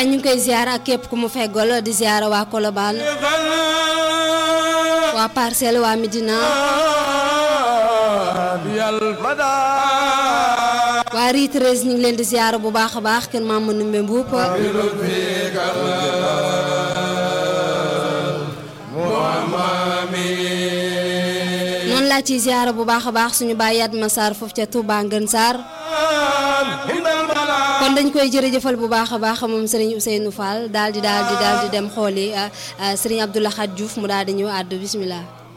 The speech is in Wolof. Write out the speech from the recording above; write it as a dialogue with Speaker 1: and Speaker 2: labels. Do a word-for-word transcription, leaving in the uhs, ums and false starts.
Speaker 1: waaye ñu ngi koy ziar ak képp ku mu feggol di ziar waa Colobane waa Parcelles waa Médina waa Rue treize ñu ngi leen di ziar bu baax a baax kër Mame Ndoumbé Mboup noonu laa ciy ziar bu baax a baax suñu baay Yatma Sarr foofu ca Touba Ngën Sarr kon dañ koy jërëjëfal bu baax a baax moom Serigne Ousseynou Fall daal di daal di daal di dem xooli Serigne Abdou Lahad Diouf mu daal di ñëw àddu bismillah